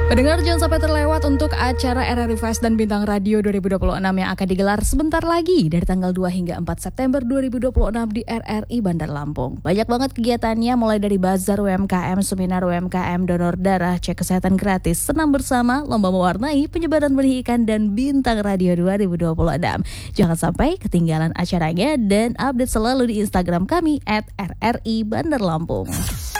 Pendengar jangan sampai terlewat untuk acara RRI Fest dan Bintang Radio 2026 yang akan digelar sebentar lagi dari tanggal 2 hingga 4 September 2026 di RRI Bandar Lampung. Banyak banget kegiatannya mulai dari bazar UMKM, seminar UMKM, donor darah, cek kesehatan gratis, senam bersama, lomba mewarnai, penyebaran benih ikan, dan Bintang Radio 2026. Jangan sampai ketinggalan acaranya dan update selalu di Instagram kami @RRI Bandar Lampung.